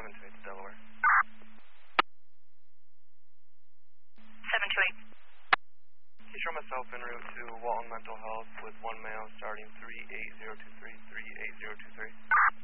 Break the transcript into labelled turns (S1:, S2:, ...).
S1: 728 to Delaware.
S2: 728.
S1: Can you show myself en route to Walton Mental Health with one male starting 38023, 38023?